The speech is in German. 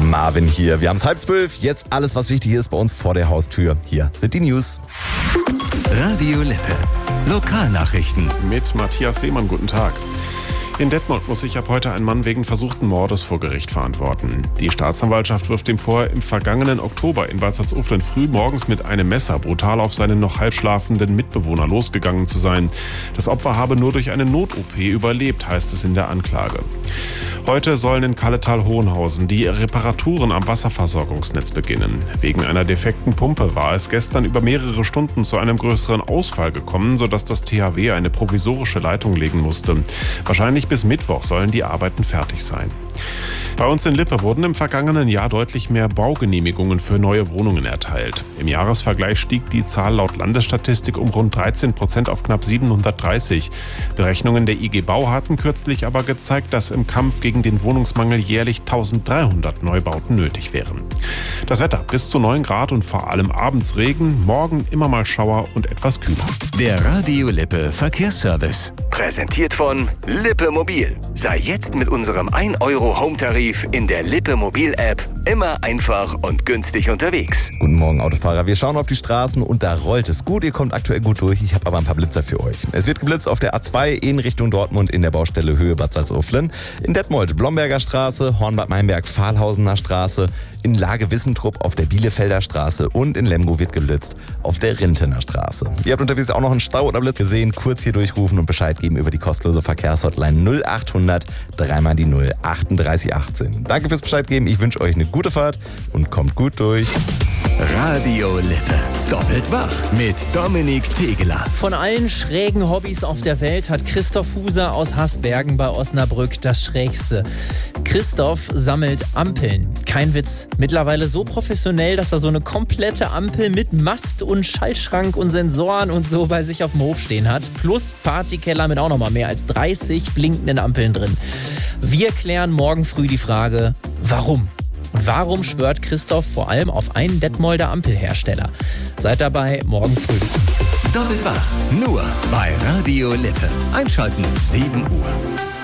Marvin hier. Wir haben es 11:30. Jetzt alles, was wichtig ist bei uns vor der Haustür. Hier sind die News. Radio Lippe. Lokalnachrichten. Mit Matthias Lehmann, guten Tag. In Detmold muss sich ab heute ein Mann wegen versuchten Mordes vor Gericht verantworten. Die Staatsanwaltschaft wirft ihm vor, im vergangenen Oktober in Walsertsuflen früh morgens mit einem Messer brutal auf seinen noch halb schlafenden Mitbewohner losgegangen zu sein. Das Opfer habe nur durch eine Not-OP überlebt, heißt es in der Anklage. Heute sollen in Kalletal-Hohenhausen die Reparaturen am Wasserversorgungsnetz beginnen. Wegen einer defekten Pumpe war es gestern über mehrere Stunden zu einem größeren Ausfall gekommen, sodass das THW eine provisorische Leitung legen musste. Wahrscheinlich bis Mittwoch sollen die Arbeiten fertig sein. Bei uns in Lippe wurden im vergangenen Jahr deutlich mehr Baugenehmigungen für neue Wohnungen erteilt. Im Jahresvergleich stieg die Zahl laut Landesstatistik um rund 13% auf knapp 730. Berechnungen der IG Bau hatten kürzlich aber gezeigt, dass im Kampf gegen den Wohnungsmangel jährlich 1300 Neubauten nötig wären. Das Wetter: bis zu 9 Grad und vor allem abends Regen, morgen immer mal Schauer und etwas kühler. Der Radio Lippe Verkehrsservice. Präsentiert von Lippe Mobil. Sei jetzt mit unserem 1€ Home-Tarif in der Lippe Mobil-App immer einfach und günstig unterwegs. Guten Morgen, Autofahrer. Wir schauen auf die Straßen und da rollt es gut. Ihr kommt aktuell gut durch. Ich habe aber ein paar Blitzer für euch. Es wird geblitzt auf der A2 in Richtung Dortmund in der Baustelle Höhe Bad Salzuflen. In Detmold Blomberger Straße, Hornbad Meinberg Pfahlhausener Straße, in Lage Wissentrup auf der Bielefelder Straße und in Lemgo wird geblitzt auf der Rintener Straße. Ihr habt unterwegs auch noch einen Stau oder Blitz gesehen. Kurz hier durchrufen und Bescheid geben über die kostenlose Verkehrshotline 0800 3 die 0 3818. Danke fürs Bescheid geben. Ich wünsche euch eine gute Fahrt und kommt gut durch. Radio Lippe. Doppelt wach mit Dominik Tegeler. Von allen schrägen Hobbys auf der Welt hat Christoph Huser aus Hasbergen bei Osnabrück das Schrägste. Christoph sammelt Ampeln. Kein Witz. Mittlerweile so professionell, dass er so eine komplette Ampel mit Mast und Schaltschrank und Sensoren und so bei sich auf dem Hof stehen hat. Plus Partykeller mit auch nochmal mehr als 30 blinkenden Ampeln drin. Wir klären morgen früh die Frage, warum? Und warum schwört Christoph vor allem auf einen Detmolder Ampelhersteller? Seid dabei morgen früh. Doppelt wach. Nur bei Radio Lippe. Einschalten 7 Uhr.